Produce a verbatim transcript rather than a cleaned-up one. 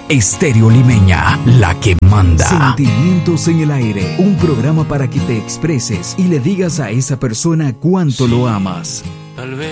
Estéreo Limeña, la que manda. Sentimientos en el aire, un programa para que te expreses y le digas a esa persona cuánto lo amas. Tal vez